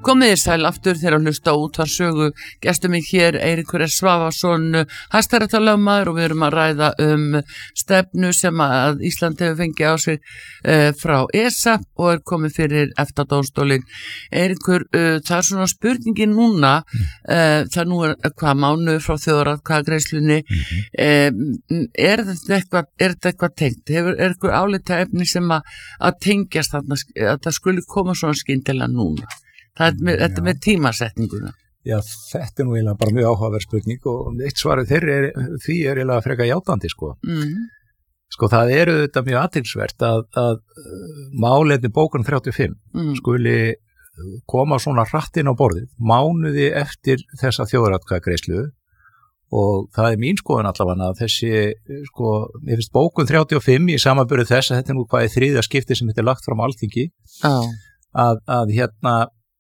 Komið sæl aftur þegar að hlusta út að sögu. Gestur mig hér Eiríkur Svavarsson, hæstaréttarlögmaður, og við erum að ræða stefnu sem að Ísland hefur fengið á sig frá ESA og er komið fyrir EFTA-dómstólinn. Eiríkur, það svona spurningin núna, það nú hvað mánuður frá þjóðaratkvæðagreiðslunni, er þetta eitthvað tengt? Er eitthvað álita efni sem að tengjast þarna, að það skuli koma svona skyndilega núna? Þetta með tímasetninguna. Já, þetta nú eiginlega bara mjög áhugaverð spurning og eitt svarið því eiginlega frekar játandi, sko. Sko, það þetta mjög athyglisvert að málefni bókun 35 skuli koma svona hratt inn á borðið, mánuði eftir þessa þjóðaratkvæðagreiðslu, og það mín skoðun allavega að þessi, sko, mér finnst bókun 35 í samanburði þess að þetta nú hvað þriðja skipti sem þetta lagt fram á Alþingi, að hérna,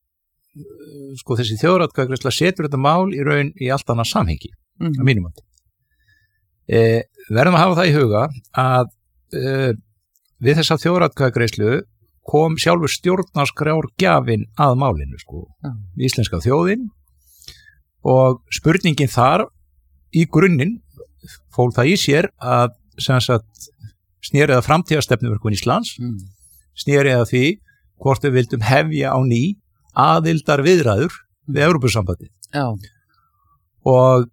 sko, þessi þjóðaratkvæðagreiðsla setur þetta mál í raun í allt annað samhengi, að mínum að. Verðum að hafa það í huga að við þessa þjóðaratkvæðagreiðslu kom sjálfur stjórnarskrárgjafinn að málinu, sko, íslenska þjóðin, og spurningin þar í grunninn fól það í sér að sem sagt snerið að framtíðarstefnumörkun Íslands, snerið að því hvort við vildum hefja á ný aðildar viðræður við Evrópusambandið. Já. Og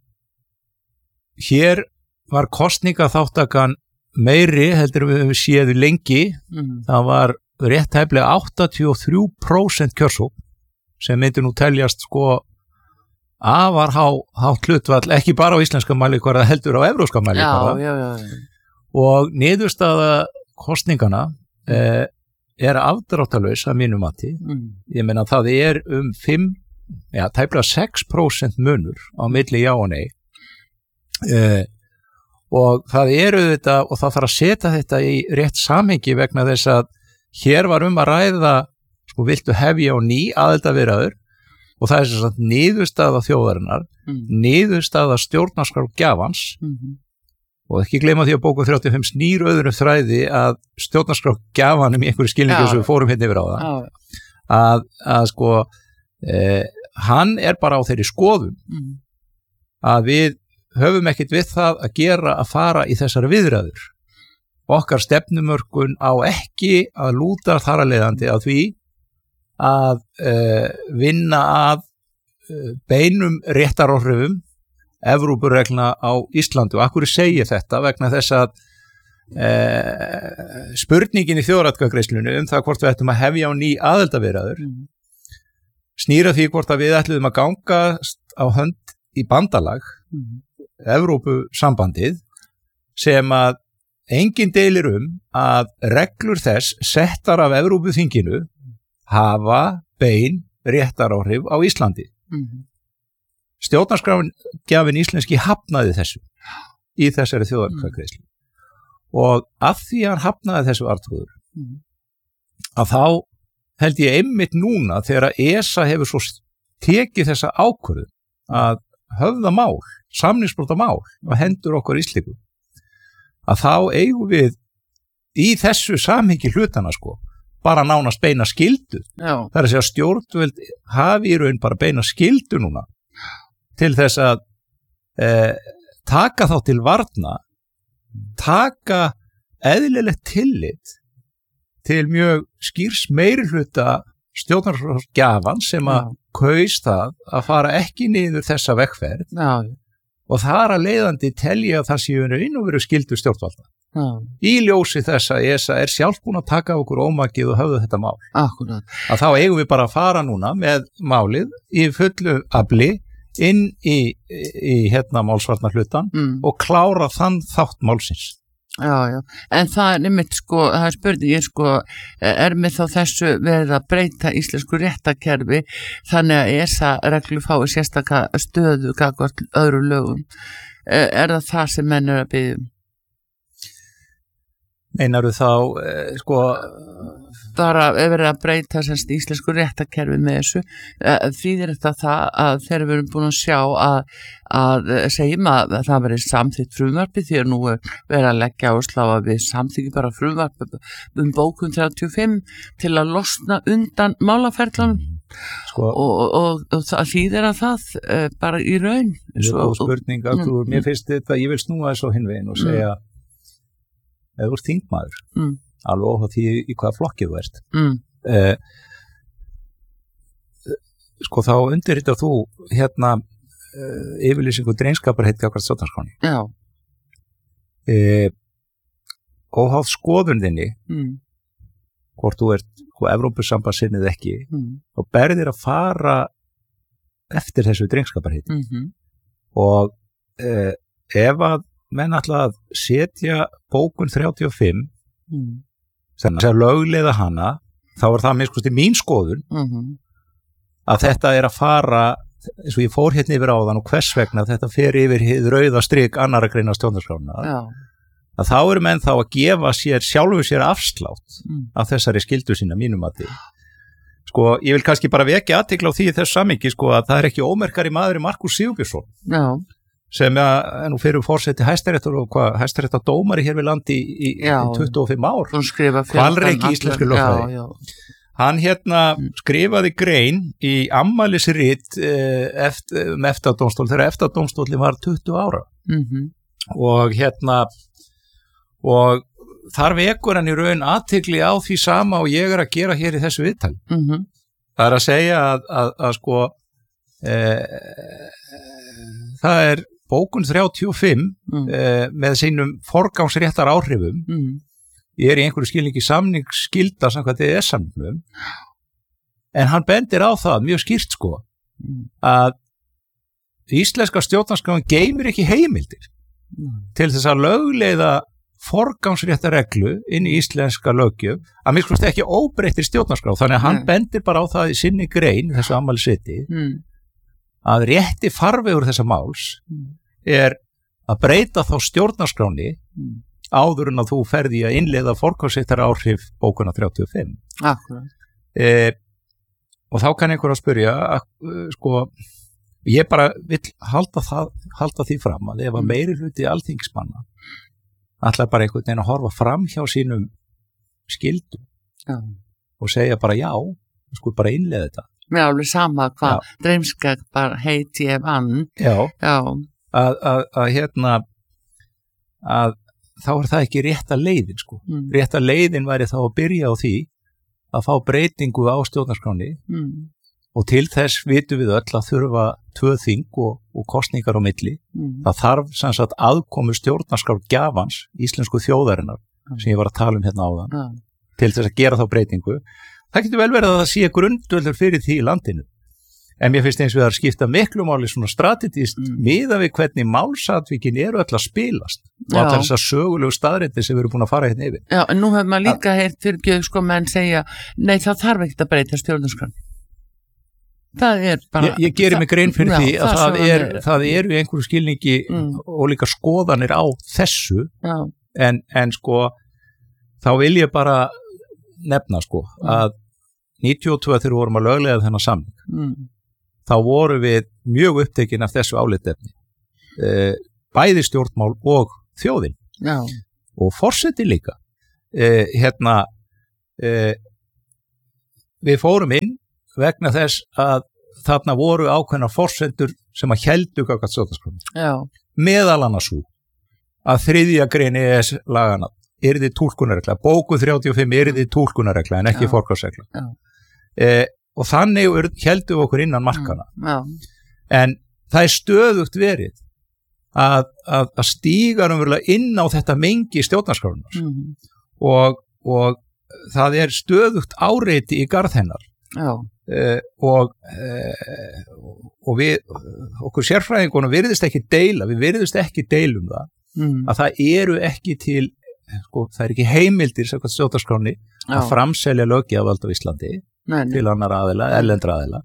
hér var kosningaþáttakan meiri heldur við höfum séð lengi. Það var rétt tæplega 83% kjörsókn sem myndi nú teljast, sko, afar hátt hlutfall, ekki bara á íslenska mælikvarða heldur á evrópska mælikvarða. Já. Og niðurstaða kosningana er afdráttarlaus að mínu mati. Ég meina það er tæplega 6% munur á milli já og nei. Og það þetta, og það þarf að setja þetta í rétt samhengi vegna þess að hér var að ræða, sko, viltu hefja á ný aðildarviðræður, og það sem sagt niðurstaða þjóðarinnar, niðurstaða stjórnarskrárgjafans, og ekki gleyma því að bókun 35 snýr öðrum þræði að stjórnarskrárgjafanum í einhverju skilningu sem við fórum hérna yfir á það, að sko, hann bara á þeirri skoðun að við höfum ekkert við það að gera að fara í þessar viðræður. Okkar stefnumörkun á ekki að lúta þar að leiðandi að því að vinna að beinum réttaráhrifum Evrópureglna á Íslandi. Og af hverju segi ég þetta? Vegna þess að spurningin í þjóðaratkvæðagreiðslunni það hvort við ættum að hefja á ný aðildarviðræður snýra því hvort að við ætluðum að gangast á hönd í bandalag, Evrópusambandið, sem að enginn deilir að reglur þess settar af Evrópuþinginu hafa bein réttaráhrif á Íslandi. Stjórnarskrárgjafinn íslenski hafnaði þessu í þessari þjóðaratkvæðagreiðslu, og af því að hann hafnaði þessu artrúður að þá held ég einmitt núna þegar ESA hefur svo tekið þessa ákvörðun að höfða mál, samningsbrota mál og hendur okkur Íslendingum, að þá eigum við í þessu samhengi hlutana, sko, bara nánast beina skyldu. Já. Það að segja stjórnvöld hafi í raun bara beina skyldu núna til þess að taka þá til varna, taka eðlilegt tillit til mjög skýrs meirihluta stjórnarskrárgjafans sem að kaus það að fara ekki niður þessa vegferð. Já. Og þar að leiðandi telja að það séu einu veru skyldu stjórnvalda. Já. Í ljósi þess að ESA er sjálf búin að taka okkur ómakið og höfðu þetta mál. Akkurat. Að þá eigum við bara að fara núna með málið í fullu afli inn í hérna málsvarnar hlutan og klára þann þátt málsins. Já, en það er einmitt, sko, það er spurning, sko, er með þá þessu verið að breyta íslensku réttakerfi þannig að ESA reglu fái sérstaka stöðu gagnvart öðrum lögum. Er það sem menn að biðja um? Meinaru þá, sko, bara verið að breyta semst íslensku réttakerfi með þessu, þýðir þetta það að þegar við erum búin að sjá að segjum að það verið samþykkt frumvarpi, því að nú verið að leggja áherslu á að við samþykjum bara frumvarpi bókun 35 til að losna undan málaferðlanum Sko, og það þýðir að það bara í raun og spurning að mér finnst þetta, ég vil snúa þessu á hinn veginn og segja ef þú ert þingmaður alveg óháð því í hvaða flokkið þú ert sko þá undirritar þú hérna yfirlýsingu drengskaparheit gagnvart stjórnarskránni óháð skoðunðinni hvort þú ert Evrópusambandssinnið ekki og berðir að fara eftir þessu drengskaparheit og ef að menn ætla að setja bókun 35 sem að lögleiða hana þá er það minnst mín skoðun að þetta er að fara eins og ég fór hérna yfir áðan og hvers vegna þetta fer yfir hið rauða strik annarra greina stjórnarskrána að þá eru menn þá að gefa sjálfur sér afslátt af þessari skyldu sína mínum að því. Sko, ég vil kannski bara vekja athygli á því í þessu samhengi sko að það er ekki ómerkari maður Markús Sigurbjörnsson sem er nú fyrir forseti Hæstaréttar og Hæstaréttar dómari hér við landi í 25 ár. Hvalreki íslensku lögfræði. Hann hérna skrifaði grein í afmælisrit EFTA-dómstól þegar EFTA-dómstólinn var 20 ára og hérna og þar vekur hann í raun athygli á því sama og ég er að gera hér í þessu viðtali. Það er að segja að sko það er bókun 35 með sínum forgangsréttar áhrifum ég er í einhverju skilningi samningsskylda samkvæmt EES-samningnum en hann bendir á það mjög skýrt sko að íslenska stjórnarskráin geymir ekki heimildir til þess að lögleiða forgangsréttarreglu inn í íslenska löggjöf að minnst ekki óbreyttir stjórnarskrá þannig að hann bendir bara á það í sinni grein þessu afmælisriti að rétti farvegur þessa máls er að breyta þá stjórnarskráni áður en að þú ferði að innleiða forgangsréttar áhrif bókuna 35 og þá kann einhver að spyrja sko ég bara vill halda því fram að ef að meiri hluti alþingismanna ætlar bara einhvern veginn að horfa fram hjá sínum skildum og segja bara já, sko bara innleiða þetta. Mér alveg sama hvað dreymskap bara heiti ef ann. Að hérna að þá er það ekki rétta leiðin sko. Rétta leiðin væri þá að byrja á því að fá breytingu á stjórnarskráni og til þess vitum við öll að þurfa 2 þing og kosningar á milli. Það þarf sem sagt aðkomu stjórnarskrár gjafans íslensku þjóðarinnar sem ég var að tala um hérna áðan til þess að gera þá breytingu. Það getur vel verið að það sé grundvöllur fyrir því í landinu. En mér finnst eins við að skipta miklu máli svona strategist miðað við hvernig málsatvikin eru öll að spilast og allar þessar sögulegu staðreyndir sem við erum búin að fara hérna yfir. Já, en nú hefur maður líka heyrt fyrir sko menn segja, nei það þarf ekkert að breyta stjórnarskrán. Það er bara... Ég gerir mig grein fyrir því að það eru einhverju skilningi og líka skoðanir á þessu en sko þá vil ég bara nefna sko að 92 þegar við vorum að lögleiða þennan samning þá voru við mjög upptekin af þessu álitefni bæði stjórnmál og þjóðin og forseti líka við fórum inn vegna þess að þarna voru ákveðna forsendur sem að héldu gagnvart stjórnarskránni. Meðal annars svo að 3. grein EES lagana yrði túlkunarregla, bókun 35 yrði túlkunarregla en ekki forgangsregla. Og þannig héldu við okkur innan markana. En það er stöðugt verið að stíga umverulega inn á þetta mengi stjórnarskrárinnar og það er stöðugt áreiti í garð hennar og við okkur sérfræðingunum virðist ekki deila, við virðist ekki deilum það að það eru ekki til sko, það er ekki heimildir samkvæmt stjórnarskránni að framselja löggjafarvald á Íslandi til annar aðila, erlendra aðila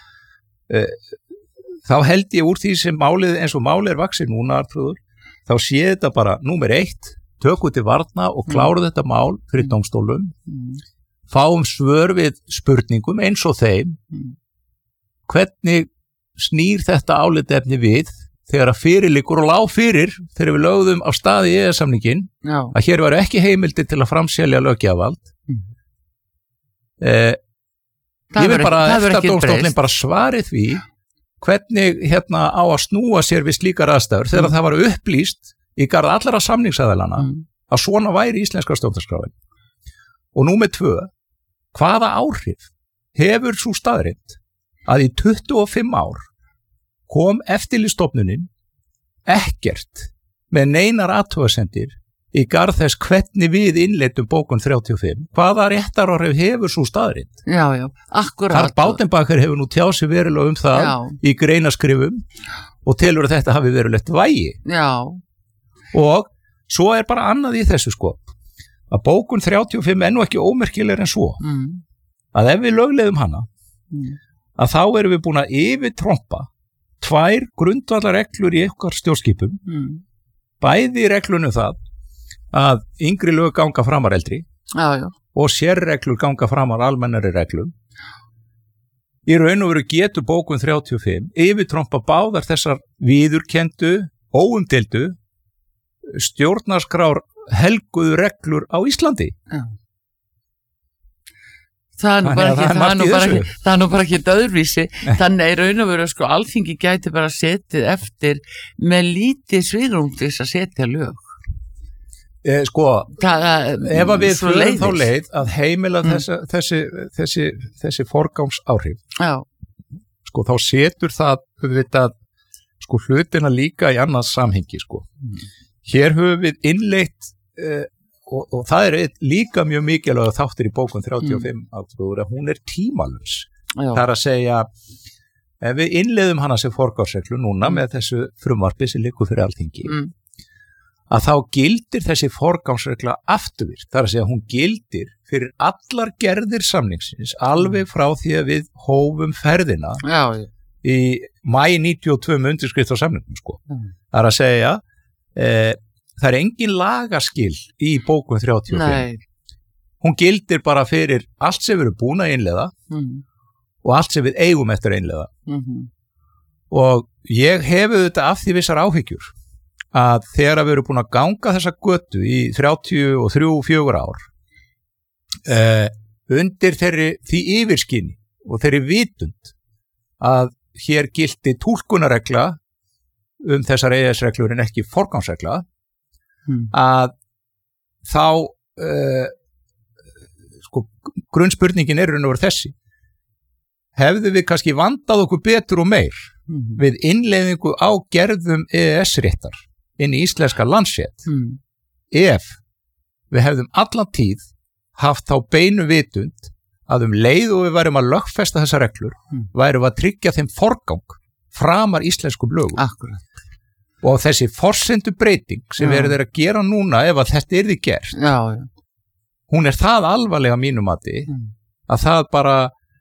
þá held ég úr því sem málið eins og málið er vaxið núna Arnþrúður, þá sé þetta bara númer 1, tökum til varna og klára þetta mál fyrir dómstólum fáum svör við spurningum eins og þeim hvernig snýr þetta álitaefni við þegar að fyrirliggur og lág fyrir þegar við lögðum á staði í EES-samningin að hér var ekki heimildir til að framselja löggjafarvald Ég vil bara EFTA-dómstóllinn bara svari því hvernig á að snúa sér við slíkar aðstæður þegar það var upplýst í garð allra samningsaðilana að svona væri íslenska stjórnarskráin. Og númer 2, hvaða áhrif hefur svo staðreynd að í 25 ár kom eftirlitsstofnunin ekkert með neinar athugasemdir í garð þess hvernig við innleiddum bókun 35, hvaða réttaráhrif hefur svo staðreynd? Já, akkurat. Karl Baudenbacher hefur nú tjáð sig verulega það í greinaskrifum og telur að þetta hafi verulegt vægi. Já. Og svo bara annað í þessu að bókun 35 nú ekki ómerkilegri en svo að ef við lögleiðum hana að þá erum við búin að yfirtrompa 2 grundvallarreglur í eitthvað stjórnskipum bæði reglunum það að yngri lög ganga framar eldri og sérreglur ganga framar almennari reglum. Í raun og veru getur bókun 35 yfirtrompa báðar þessar viðurkendu, óumdeildu stjórnarskrár helguðu reglur á Íslandi. Það er nú bara ekki öðruvísi. Þannig er raun og veru Alþingi gæti bara setið eftir með lítið svigrúm til þess að setja lög. Ef að við fyrir þá leið að heimila þessi forgangsáhrif þá setur það hlutina líka í annað samhengi hér höfum við innleitt og það er líka mjög mikilvæg þáttur í bókun 35 að hún tímalaus. Það er að segja ef við innleiðum hana sem forgangsreglu núna með þessu frumvarpi sem liggur fyrir Alþingi að þá gildir þessi forgangsregla afturvirkt. Það er að segja hún gildir fyrir allar gerðir samningsins alveg frá því að við hófum ferðina í maí 92 með undirskrift á samningum Það er að segja það er engin lagaskil í bókun 35. Nei. Hún gildir bara fyrir allt sem við erum búin að innleiða og allt sem við eigum eftir að innleiða. Og ég hef þetta af því vissar áhyggjur að þegar við erum búin að ganga þessa götu í 33-4 ár undir því yfirskinni og þeirri vitund að hér gildi túlkunarregla þessar EES-reglur en ekki forgangsregla að þá grunnspurningin er raun og veru þessi hefðu við kannski vandað okkur betur og meir við innleiðingu á gerðum EES-réttar inn í íslenska landsrétt ef við hefðum allan tíð haft þá beinu vitund að leið og við værum að lögfesta þessar reglur værum að tryggja þeim forgang framar íslenskum lögum. Akkurat. Og þessi forsendu breyting sem við erum að gera núna ef að þetta yrði gert hún er það alvarlega mínum mati að það bara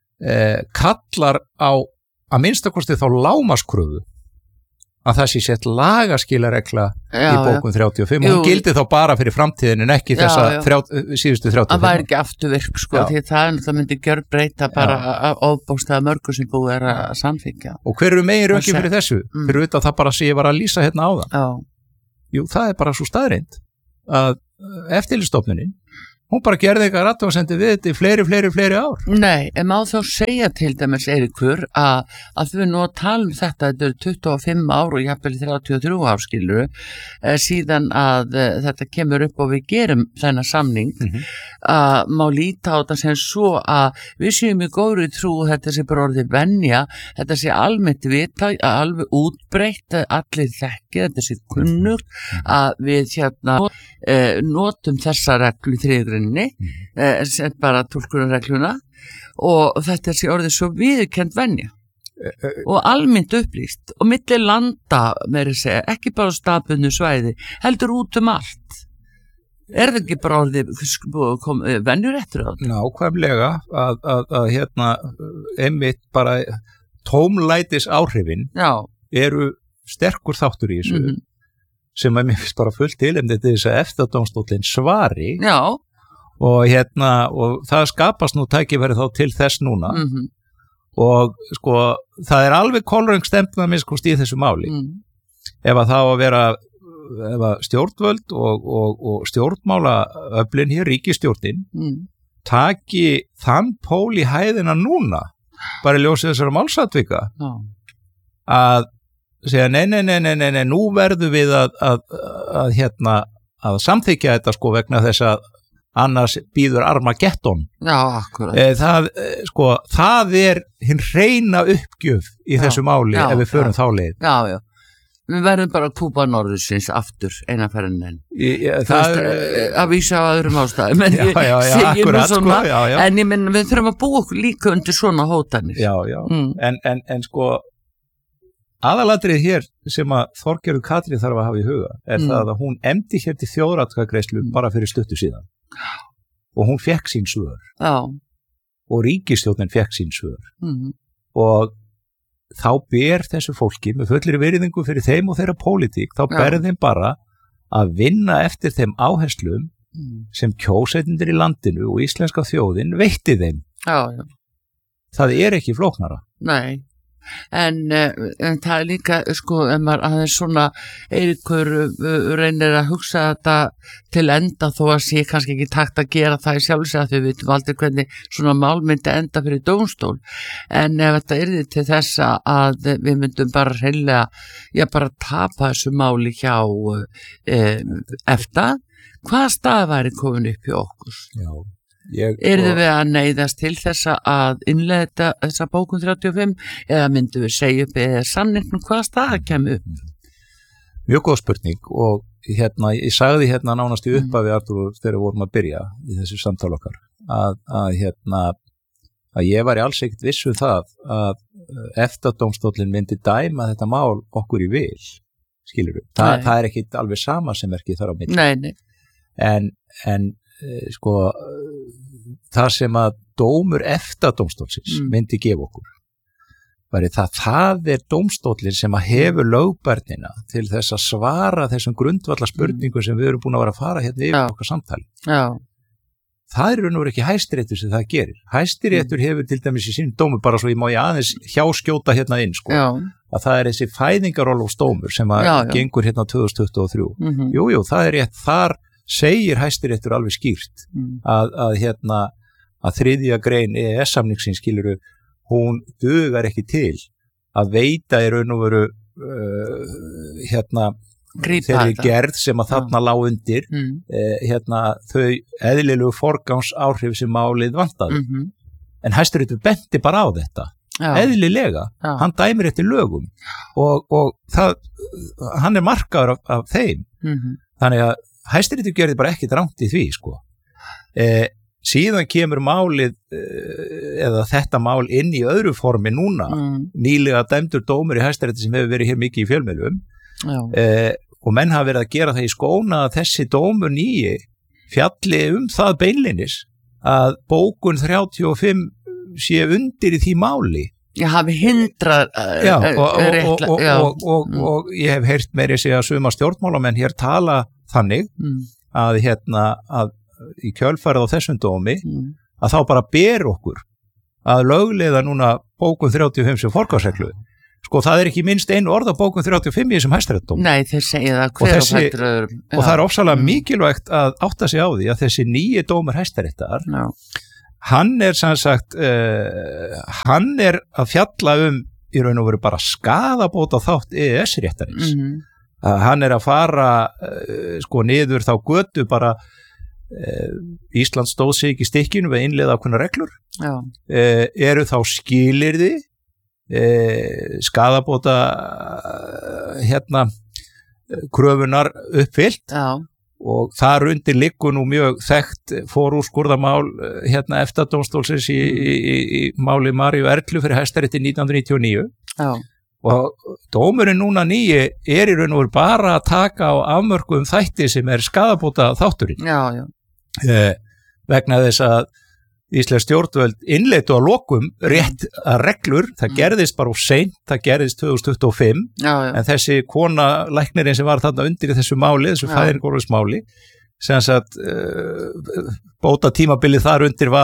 kallar á að minnstakosti þá lágmarkskröfu að það sé sett lagaskilaregla í bókun 35 og hún gildi þá bara fyrir framtíðin en ekki þessa síðustu 35. Það væri ekki afturvirk því það myndi gjörbreyta bara ofbókstæða mörgu sem búið er að samþykkja. Og hver eru megin rökin fyrir þessu? Fyrir utan það bara sem ég var að lýsa hérna áðan. Jú, það er bara svo staðreynd að eftirlitsstofnunin hún bara gerði eitthvað athugasemdir við þetta í fleiri ár. Nei, en má þá segja til dæmis Eiríkur að við nú að tala þetta eru 25 ár og jafnvel 33 ár skilur síðan að þetta kemur upp og við gerum þennan samning að má líta á þetta sem svo að við séum í góðri trú þetta sé bara orðið venja, þetta sé almennt vita, alveg útbreytt allir þekki, þetta sé kunnugt að við notum þessa reglu í þriðjugreininni sem bara túlkunarregluna og þetta sé orðið svo viðurkennd venja og almennt upplýst og milli landa meira segja, ekki bara á staðbundnu svæði heldur út allt. Er það ekki bara orðið venjuréttur á þetta? Nákvæmlega að einmitt bara tómlætis áhrifin eru sterkur þáttur í þessu sem að mér finnst bara fullt til þetta þess að EFTA-dómstóllinn svari og það skapast nú tækifæri þá til þess núna og það er alveg kolröng stefna í þessu máli ef að það á að vera ef að stjórnvöld og stjórnmálaöflin hér ríkisstjórnin taki þann pól í hæðina núna, bara í ljósi þessara málsatvika, að segja nei, nú verðum við að samþykja þetta sko vegna þess að annars býður Armageddon. Já, akkurat. Það hinn hreina uppgjöf í þessu máli ef við förum þá leið. Já. Við verðum bara að kúpa norðursins aftur einaferðin enn. Að vísa á öðrum ástæðum. Akkurat, En ég menn, við þurfum að búa okkur líka undir svona hótanir. Já. En sko, aðalatrið hér sem að Þorgerður Katrín þarf að hafa í huga það að hún efndi hér til þjóðaratkvæðagreiðslu bara fyrir stuttu síðan. Og hún fekk sín svör. Já. Og ríkisstjórnin fekk sín svör. Og þá ber þessu fólki með fullri virðingu fyrir þeim og þeirra pólitík, þá ber þeim bara að vinna eftir þeim áherslum sem kjósendur í landinu og íslenska þjóðin veitti þeim. Já. Það ekki flóknara. Nei. En það líka, sko, ef maður aðeins svona Eiríkur reynir að hugsa þetta til enda þó að sé kannski ekki takt að gera það í sjálfsög að við vitum aldrei hvernig svona mál myndi enda fyrir dómstól, en ef þetta yrði til þess að við myndum bara hreinlega, bara tapa þessu máli hjá EFTA, hvaða stað væri komin upp hjá okkur? Já. Yrðu við að neyðast til þess að innleiða þessa bókun 35 eða myndu við segja upp eða sannleikum hvaða staða kemur upp? Mjög góð spurning og ég sagði nánast í upphafi Artúr þegar við vorum að byrja í þessu samtal okkar að ég var alls ekkert viss það að EFTA-dómstóllinn myndi dæma þetta mál okkur í vil, skilurðu. Það ekkert alveg sama sem ekki þar á milli. Nei. En sko það sem að dómur EFTA-dómstólsins myndi gefa okkur væri það dómstóllinn sem að hefur lögbærnina til þess að svara þessum grundvallar spurningum sem við erum búin að vera að fara yfir okkar samtali. Já. Það nú ekki Hæstiréttur sem það gerir. Hæstiréttur hefur til dæmis í sín dómur, bara svo ég má aðeins hjáskjóta inn sko, að það þessi fæðingarorlofsdómur sem að gengur 2023. Jú, það rétt, þar segir Hæstiréttur alveg skýrt að þriðja grein EES-samningsins skiluru, hún dugar ekki til að veita í raun og veru þeirri gerð sem að þarna lá undir þau eðlilegu forgangsáhrif sem málið vantaði. En Hæstiréttur benti bara á þetta. Eðlilega, hann dæmir eftir lögum og hann markaður af þeim. Þannig að Hæstiréttur gerði bara ekkert rangt í því, sko. Síðan kemur málið, eða þetta mál inn í öðru formi núna, nýlega dæmdur dómur í Hæstirétti sem hefur verið hér mikið í fjölmiðlum, og menn hafa verið að gera það í skóna að þessi dómur nýji fjalli það beinlinis að bókun 35 sé undir í því máli. Ég hafi hindrað og ég hef heyrt meiri segja að suma stjórnmálamenn hér tala þannig að í kjölfarið á þessum dómi að þá bara ber okkur að lögleiða núna bókun 35 sem forgangsreglu. Sko það ekki minnst einu orð á bókun 35 í þessum Hæstaréttardómi. Nei, þeir segja það hver og fættur öðrum. Og það ofsalega mikilvægt að átta sig á því að þessi nýji dómur Hæstaréttar, hann sem sagt, hann að fjalla í raun og veru bara skaðabóta þátt EES-réttarins. Hann að fara sko niður þá götu bara Ísland stóð sig ekki í stikkinu við innleiða ákveðnar reglur. Eru þá skilyrði skaðabóta kröfunar uppfyllt og þar undir liggur nú mjög þekkt forúrskurðarmál EFTA-dómstólsins í máli Maríu Erlu fyrir Hæstarétti 1999 og dómurinn núna nýji í raun og veru bara að taka á afmörkuðum þætti sem skaðabóta þátturinn vegna þess að íslensk stjórnvöld innleitu að lokum rétt að reglur, það gerðist bara of seint, það gerðist 2025 en þessi kona læknirinn sem var þarna undir í þessu máli, þessu fæðingarorlofsmáli sem sagt bóta tímabilið þar undir var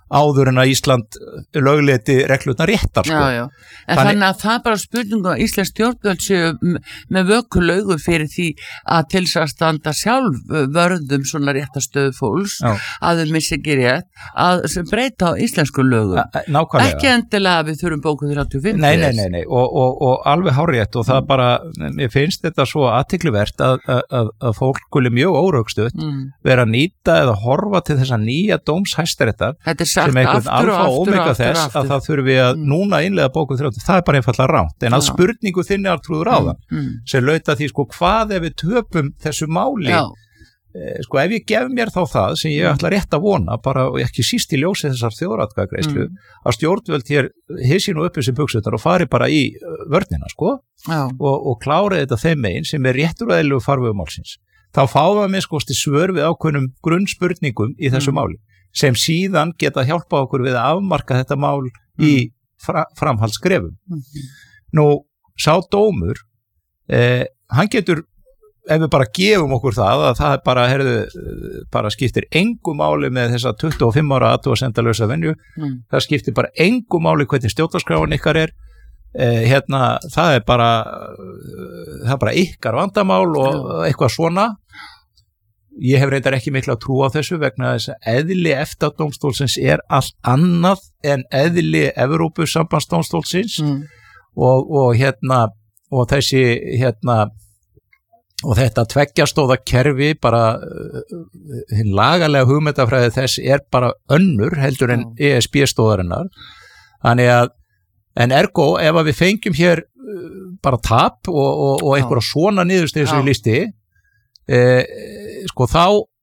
áður en að Ísland lögleiti reglurnar réttar sko. Já. En þannig að það er bara spurning að Íslensk stjórnvöld séu með vökulaugu fyrir því að til þess að standa sjálf vörðum svona réttastöðu fólks að þau missi ekki rétt að breyta á íslensku lögum. Nákvæmlega. Ekki endilega að við þurfum bóku 35. Nei, og alveg hárétt og það bara, mér finnst þetta svo athyglisvert að fólk skuli mjög órökstutt vera að nýta eða horfa til þessa nýja dóms Hæstaréttar sem einhvern alfa og omega þess að það þurfi að núna innlega bóku 30, það er bara einfallega ránt en að spurningu þinni Arnþrúður áðan sem lauta því sko hvað ef við töpum þessu máli sko ef ég gef mér þá það sem ég ætla rétt að vona bara og ekki síst í ljósi þessar þjóðaratkvæðagreiðslu að stjórnvöld hér hissi nú upp þessi buxurnar og fari bara í vörnina sko og klára þetta þeim megin sem er réttur og eðlilegu farvegu málsins þá fáum við með skosti svör við ákveðnum grunnspurningum í þessu máli sem síðan geta hjálpa okkur við að afmarka þetta mál í framhaldsskrefum. Nú, sá dómur, hann getur, ef við bara gefum okkur það, að það bara, bara skiptir engu máli með þessa 25 ára athugasemdalausa venju, það skiptir bara engu máli hvernig stjórnarskráin ykkar það er bara ykkar vandamál og eitthvað svona. Ég hef reyndar ekki mikla trú á þessu vegna þess að eðli EFTA-dómstólsins er allt annað en eðli Evrópusambandsdómstólsins og þessi og þetta tveggjastóða kerfi bara hinn lagalega hugmyndafræði þess er bara önnur heldur en ESB-stóðarinnar þannig að en ergo ef að við fengjum hér bara tap og einhverja svona niðurstöðu sem við listi sko þá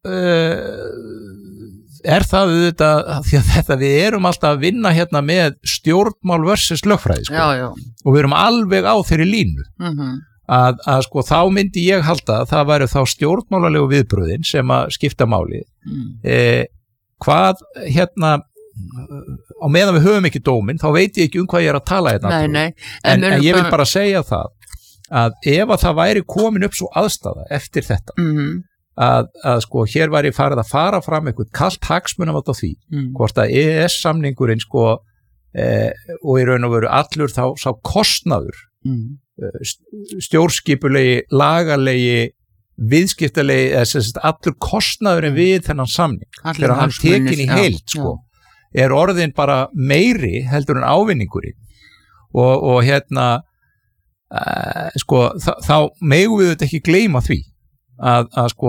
er það auðvitað því að þetta við erum alltaf að vinna hérna með stjórnmál versus lögfræði sko. Og við erum alveg á þeirri línu að sko þá myndi ég halda að það væri þá stjórnmálalegu viðbröðin sem að skipta máli hvað hérna á meðan við höfum ekki dóminn þá veit ég ekki hvað ég er að tala hérna en ég vil bara segja það að ef að það væri komin upp svo aðstafa eftir þetta að sko hér væri farið að fara fram eitthvað kalt hagsmunamat á því hvort að EES-samningurinn sko og í raun og veru allur þá sá kostnaður stjórnskipulegi, lagalegi viðskiptalegi, allur kostnaðurinn við þennan samning þegar hann tekin í heild sko er orðin bara meiri heldur en ávinningurinn og hérna sko þá megum við þetta ekki gleyma því að sko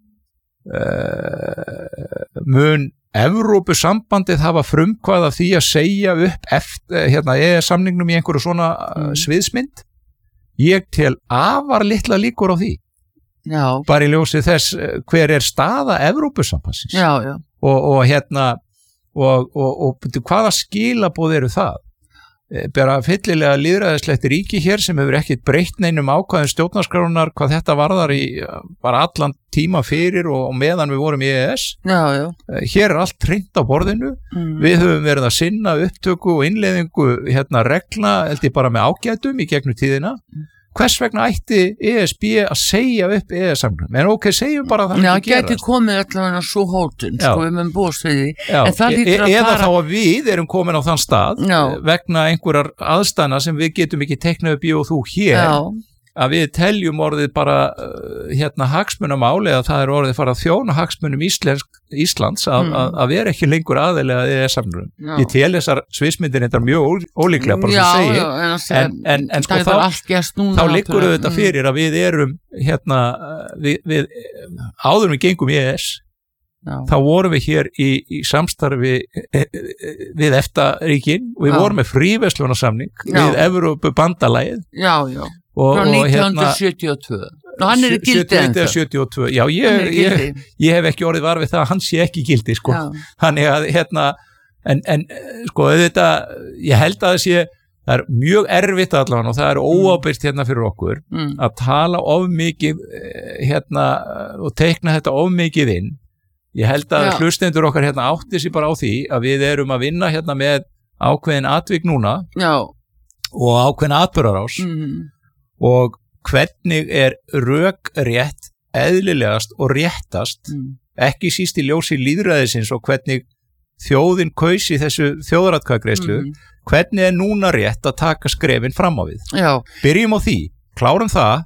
mun Evrópusambandið hafa frumkvæð af því að segja upp eftir samningnum í einhverju svona sviðsmynd ég tel afar litla líkur á því bara í ljósi þess hver er staða Evrópusambandsins og hvaða skilaboð eru það bara fyllilega lýðræðislegt ríki hér sem hefur ekkert breytt neinum ákvæðum stjórnarskrárinnar hvað þetta varðar í bara allan tíma fyrir og meðan við vorum í EES hér er allt hreint á borðinu við höfum verið að sinna upptöku og innleiðingu reglna held ég bara með ágætum í gegnum tíðina hvers vegna ætti ESB að segja upp EES-samningnum en ok, segjum bara það ekki gerast geti komið allavega svo hótun sko við mögum búast við því en það eða þá að við erum komin á þann stað vegna einhverjar aðstæðna sem við getum ekki teiknað upp í og þú hér að við teljum orðið bara hagsmunamál eða það er orðið fara að þjóna hagsmunum Íslands að vera ekki lengur aðeilega EES-samningnum. Ég tel þessar sviðsmyndir þetta mjög ólíklega bara sem segir en sko þá liggur þetta fyrir að við erum við áður við gengum í EES þá vorum við hér í samstarfi við EFTA-ríkin og við vorum með fríverslunarsamning við Evrópubandalagið frá 1972 og hann er í gildi ennþá 72, já ég hef ekki orðið var við það að hann sé ekki í gildi sko þannig að en sko auðvitað ég held að það er mjög erfitt allavega og það er óábyrgt fyrir okkur að tala of mikið og teikna þetta of mikið inn ég held að hlustendur okkar átti sig bara á því að við erum að vinna með ákveðin atvik núna og ákveðin atburðarás og hvernig er rökrétt, eðlilegast og réttast ekki síst í ljósi lýðræðisins og hvernig þjóðin kaus í þessu þjóðaratkvæðagreiðslu, hvernig núna rétt að taka skrefin fram á við? Já. Byrjum á því, klárum það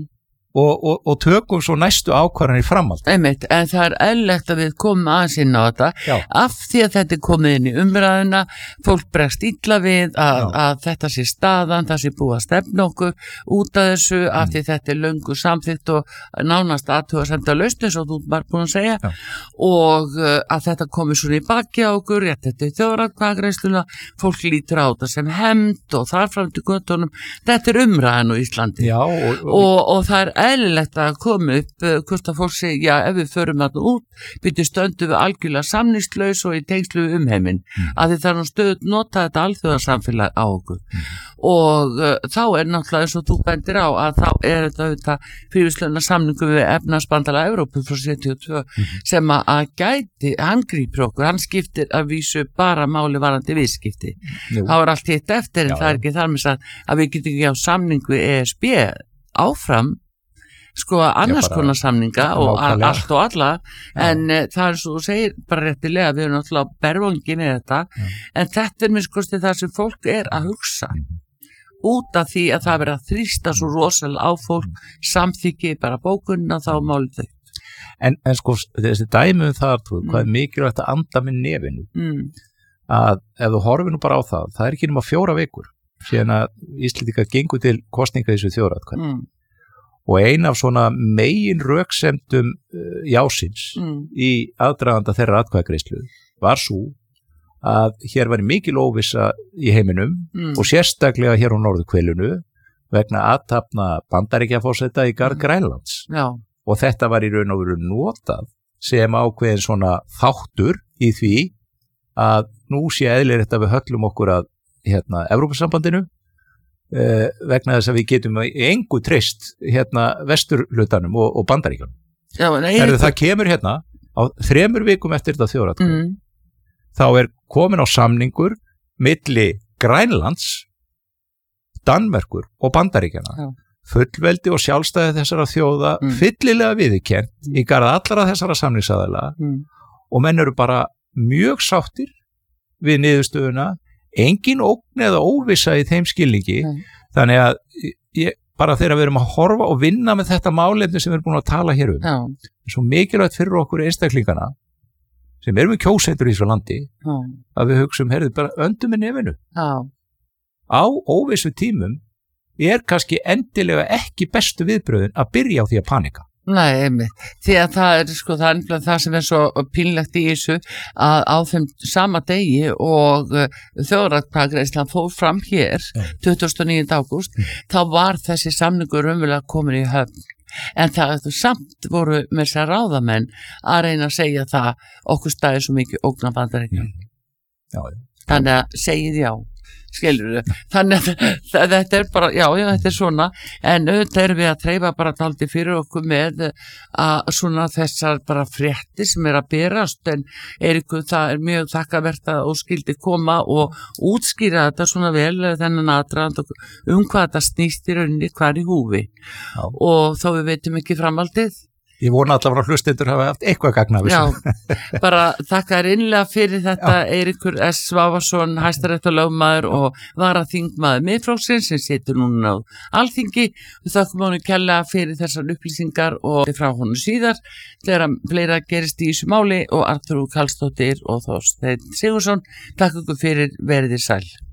og tökum svo næstu ákvarðanir í framhald. Einmitt, en það eðlilegt að við komum aðeins inn á þetta. Já. Af því að þetta komið inn í umræðuna, fólk bregst illa við að þetta sé staðan, það sé búið að stefna okkur út af þessu, af því þetta löngu samþykkt og nánast athugasemdalaust eins og þú var búin að segja. Já. Og að þetta komið svona í baki á okkur, rétt þetta þjóðaratkvæðagreiðsluna, fólk lítur á þetta sem hefnd og þar fram til göttunum. Þetta umræðan á Íslandi. Já, og það eðlilegt að koma upp hvort að fólk segja, ef við förum þarna út, byrju stöndu við algjörlega samningslaus og í tengslu við umheiminn, að því það er nú stöðut nota þetta alþjóðarsamfélag á okkur. Og þá náttúrulega eins og þú bendir á að þá þetta auðvitað fríverslunarsamningur samningu við efnahagsbandalag Evrópu frá 72 sem að gæti, hann grípur okkur, hann skiptir að vísu bara máli varandi viðskipti. Það var allt hitt eftir en það ekki þar með að við getum ekki á samning við ESB áfram sko annars konar samninga og allt og alla en það er svo þú segir bara réttilega við erum náttúrulega berfangi með þetta en þetta mér skoðst það sem fólk að hugsa út af því að það verið að þrýsta svo rosalega á fólk samþykki bara bókunna þá málið þau. En sko þessi dæmi það hvað er mikilvægt að anda með nefinu að ef þú horfir nú bara á það er ekki nema 4 vikur síðan að Íslendingar gengu til kosninga í þessu þjóðaratkvæði og ein af svona megin röksemdum jásins í aðdraganda þeirra atkvæðagreiðslu var svo að hér var mikil óvissa í heiminum og sérstaklega hér á norðurhvelinu vegna athafna Bandaríkjaforseta í garð Grænlands. Já. Og þetta var í raun og veru notað sem ákveðin svona þáttur í því að nú sé eðlilegt að við höllum okkur að Evrópusambandinu vegna þess að við getum engu treyst vesturhlutanum og Bandaríkjunum. Já, það kemur á 3 vikum eftir þetta þjóðaratkvæði. Þá komin á samningur milli Grænlands, Danmerkur og Bandaríkjana. Fullveldi og sjálfstæði þessara þjóða fyllilega viðurkennt í garð allra þessara samningsaðila og menn eru bara mjög sáttir við niðurstöðuna, engin ógn eða óvissa í þeim skilningi, þannig að bara þegar við erum að horfa og vinna með þetta málefni sem við erum búin að tala hér svo mikilvægt fyrir okkur einstaklingana sem erum við kjósendur í þessu landi að við hugsum, bara öndum með nefinu á óvissu tímum kannski endilega ekki bestu viðbröðin að byrja á því að panika. Nei, einmitt, því að það er það sem svo pínlegt í þessu að á þeim sama degi og þjóðaratkvæðagreiðslan fór fram hér 29. ágúst, þá var þessi samningur raunverulega komin í höfn. En það samt voru með þess að ráðamenn að reyna að segja það okkur stæði svo mikið ógn af Bandaríkjunum. Þannig að segið já. Skilur þannig að þetta bara, já, þetta svona en auðvitað erum við að þreifa bara dálítið fyrir okkur með að svona þessar bara fréttir sem að berast en það mjög þakkavert að skildi koma og útskýra þetta svona vel þennan aðdragand hvað þetta snýst í rauninni hvar í húfi og þó við veitum ekki framhaldið. Ég vona allavega að hlustendur hafa haft eitthvað gagn af þessu. Já, bara þakka þér innlega fyrir þetta Eiríkur S. Svavarsson, hæstaréttarlögmaður og varaþingmaður Miðflokksins sem situr núna á Alþingi. Við þakkum honum kærlega fyrir þessar upplýsingar og frá honum síðar þegar fleira gerist í þessu máli og Artur Karlsdóttir og Þorsteinn Sigurðsson. Takk ykkur fyrir, verið þér sæl.